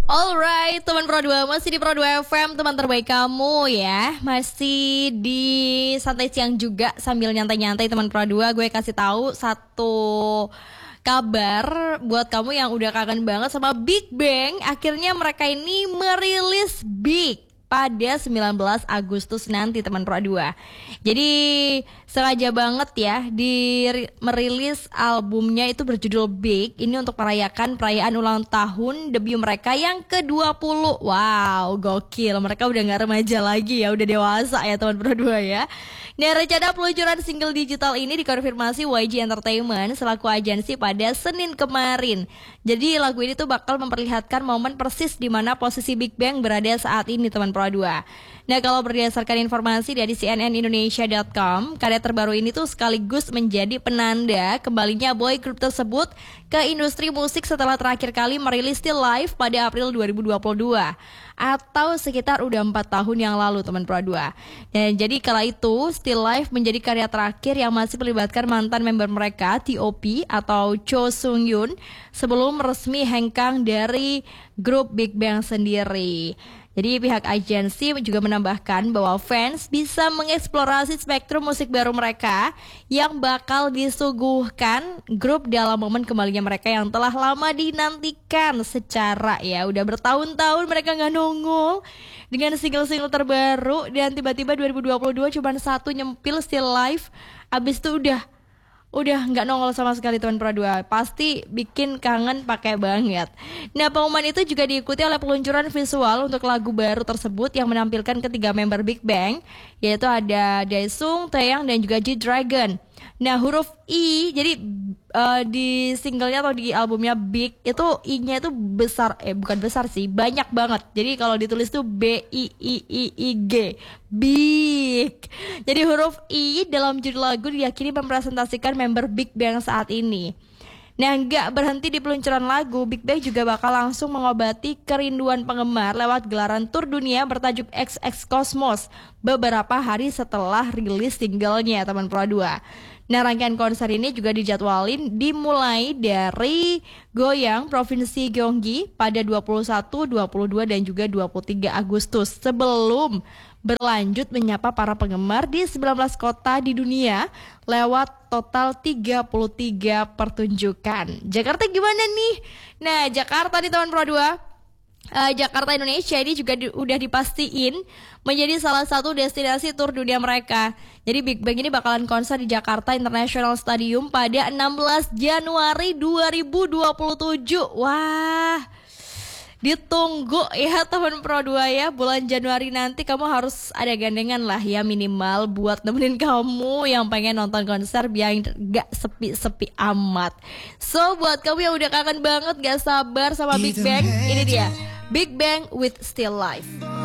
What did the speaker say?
Alright, teman Pro 2 masih di Pro 2 FM, teman terbaik kamu ya. Masih di santai siang juga sambil nyantai-nyantai teman Pro 2. Gue kasih tahu satu kabar buat kamu yang udah kangen banget sama Big Bang. Akhirnya mereka ini merilis Big pada 19 Agustus nanti teman Pro 2. Jadi sengaja banget ya merilis albumnya itu berjudul Big. Ini untuk merayakan perayaan ulang tahun debut mereka yang ke-20. Wow, gokil. Mereka udah gak remaja lagi ya, udah dewasa ya teman Pro 2 ya. Nah, rencana peluncuran single digital ini dikonfirmasi YG Entertainment selaku agensi pada Senin kemarin. Jadi lagu ini tuh bakal memperlihatkan momen persis di mana posisi Big Bang berada saat ini teman Pro 2. Nah, kalau berdasarkan informasi dari cnnindonesia.com, karya terbaru ini tuh sekaligus menjadi penanda kembalinya boy group tersebut ke industri musik setelah terakhir kali merilis Still Life pada April 2022. Atau sekitar udah 4 tahun yang lalu teman Pro 2. Dan jadi kala itu Still Life menjadi karya terakhir yang masih melibatkan mantan member mereka T.O.P atau Cho Sung Yoon sebelum resmi hengkang dari grup Big Bang sendiri. Jadi pihak agensi juga menambahkan bahwa fans bisa mengeksplorasi spektrum musik baru mereka yang bakal disuguhkan grup dalam momen kembalinya mereka yang telah lama dinantikan secara ya udah bertahun-tahun mereka nggak nongol dengan single-single terbaru dan tiba-tiba 2022 cuma satu nyempil Still Life, abis itu udah nggak nongol sama sekali teman Pro 2. Pasti bikin kangen pakai banget. Nah, pengumuman itu juga diikuti oleh peluncuran visual untuk lagu baru tersebut yang menampilkan ketiga member Big Bang, yaitu ada Daesung, Taeyang dan juga G-Dragon. Nah, huruf I, jadi di singlenya atau di albumnya Big itu I-nya itu besar, bukan besar sih, banyak banget. Jadi kalau ditulis tuh B-I-I-I-I-G, Big. Jadi huruf I dalam judul lagu diyakini mempresentasikan member Big Bang saat ini. Nah, nggak berhenti di peluncuran lagu, Big Bang juga bakal langsung mengobati kerinduan penggemar lewat gelaran tur dunia bertajuk XX Cosmos beberapa hari setelah rilis singlenya teman Pro 2. Nah, rangkaian konser ini juga dijadwalin dimulai dari Goyang, Provinsi Gyeonggi pada 21, 22 dan juga 23 Agustus sebelum berlanjut menyapa para penggemar di 19 kota di dunia lewat total 33 pertunjukan. Jakarta gimana nih? Nah, Jakarta nih teman Pro 2. Jakarta Indonesia ini juga udah dipastiin menjadi salah satu destinasi tur dunia mereka. Jadi Big Bang ini bakalan konser di Jakarta International Stadium pada 16 Januari 2027. Wah, ditunggu ya teman Pro 2 ya. Bulan Januari nanti kamu harus ada gandengan lah ya minimal buat nemenin kamu yang pengen nonton konser biar gak sepi-sepi amat. So buat kamu yang udah kangen banget gak sabar sama Big Bang, ini dia Big Bang with Still Life.